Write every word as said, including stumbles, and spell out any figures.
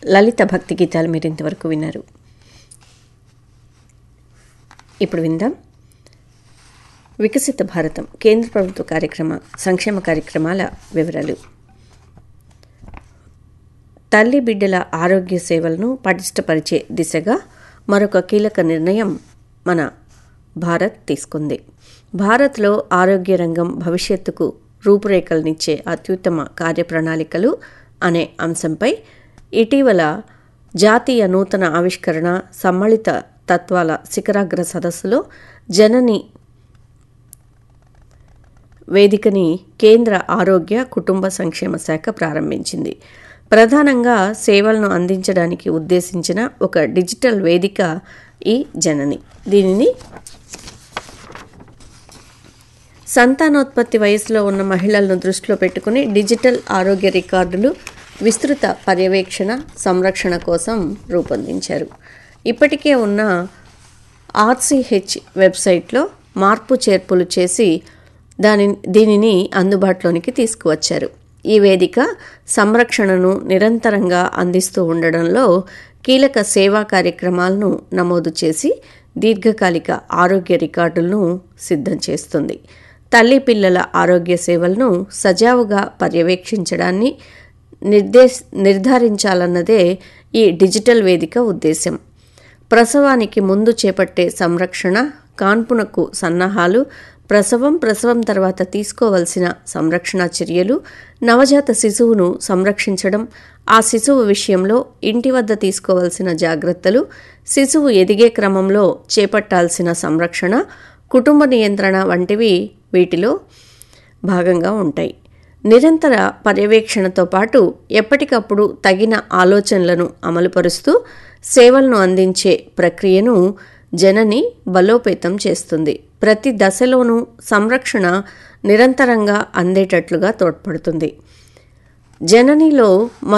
లలిత భక్తి గీతాలు మీరు ఇంతవరకు విన్నారు. ఇప్పుడు విందాం వికసిత భారతం కేంద్ర ప్రభుత్వ కార్యక్రమ సంక్షేమ కార్యక్రమాల వివరాలు. తల్లి బిడ్డల ఆరోగ్య సేవలను పటిష్టపరిచే దిశగా మరొక కీలక నిర్ణయం మన భారత్ తీసుకుంది. భారత్లో ఆరోగ్య రంగం భవిష్యత్తుకు రూపురేఖలనిచ్చే అత్యుత్తమ కార్యప్రణాళికలు అనే అంశంపై ఇటీవల జాతీయ నూతన ఆవిష్కరణ సమ్మళిత తత్వాల శిఖరాగ్ర సదస్సులో జనని వేదికని కేంద్ర ఆరోగ్య కుటుంబ సంక్షేమ శాఖ ప్రారంభించింది. ప్రధానంగా సేవలను అందించడానికి ఉద్దేశించిన ఒక డిజిటల్ వేదిక ఈ జనని. దీనిని సంతానోత్పత్తి వయసులో ఉన్న మహిళలను దృష్టిలో పెట్టుకుని డిజిటల్ ఆరోగ్య రికార్డులు విస్తృత పర్యవేక్షణ సంరక్షణ కోసం రూపొందించారు. ఇప్పటికే ఉన్న ఆర్సీహెచ్ వెబ్సైట్లో మార్పు చేర్పులు చేసి దాని దీనిని అందుబాటులోనికి తీసుకువచ్చారు. ఈ వేదిక సంరక్షణను నిరంతరంగా అందిస్తూ ఉండడంలో కీలక సేవా కార్యక్రమాలను నమోదు చేసి దీర్ఘకాలిక ఆరోగ్య రికార్డులను సిద్ధం చేస్తుంది. తల్లి పిల్లల ఆరోగ్య సేవలను సజావుగా పర్యవేక్షించడాన్ని నిర్దేశ నిర్ధారించాలన్నదే ఈ డిజిటల్ వేదిక ఉద్దేశం. ప్రసవానికి ముందు చేపట్టే సంరక్షణ, కాన్పునకు సన్నాహాలు, ప్రసవం ప్రసవం తర్వాత తీసుకోవలసిన సంరక్షణ చర్యలు, నవజాత శిశువును సంరక్షించడం, ఆ శిశువు విషయంలో ఇంటి వద్ద తీసుకోవలసిన జాగ్రత్తలు, శిశువు ఎదిగే క్రమంలో చేపట్టాల్సిన సంరక్షణ, కుటుంబ నియంత్రణ వంటివి వీటిలో భాగంగా ఉంటాయి. నిరంతర పర్యవేక్షణతో పాటు ఎప్పటికప్పుడు తగిన ఆలోచనలను అమలుపరుస్తూ సేవలను అందించే ప్రక్రియను జనని బలోపేతం చేస్తుంది. ప్రతి దశలోనూ సంరక్షణ నిరంతరంగా అందేటట్లుగా తోడ్పడుతుంది. జననిలో